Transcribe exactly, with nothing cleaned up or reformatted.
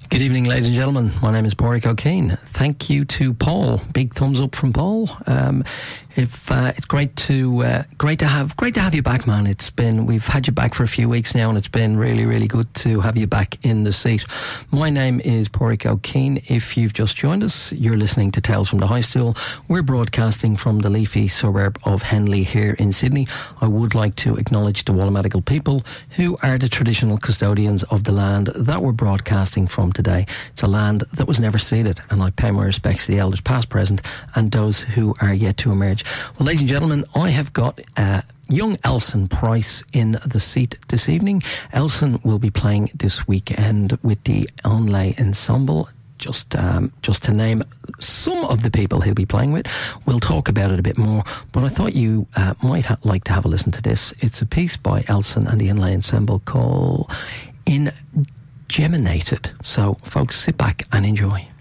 Good evening, ladies and gentlemen. My name is Pádraig O'Kane. Thank you to Paul. Big thumbs up from Paul. Um, if uh, it's great to uh, great to have great to have you back, man. It's been we've had you back for a few weeks now, and it's been really really good to have you back in the seat. My name is Pádraig O'Kane. If you've just joined us, you're listening to Tales from the High Stool. We're broadcasting from the leafy suburb of Henley here in Sydney. I would like to acknowledge the Wallamadigal people, who are the traditional custodians of the land that we're broadcasting from today. It's a land that was never ceded, and I pay my respects to the elders past, present, and those who are yet to emerge. Well, ladies and gentlemen, I have got uh, young Elson Price in the seat this evening. Elson will be playing this weekend with the Onlay Ensemble. Just um, just to name some of the people he'll be playing with. We'll talk about it a bit more, but I thought you uh, might ha- like to have a listen to this. It's a piece by Elson and the Onlay Ensemble called In Geminated. So, folks, sit back and enjoy.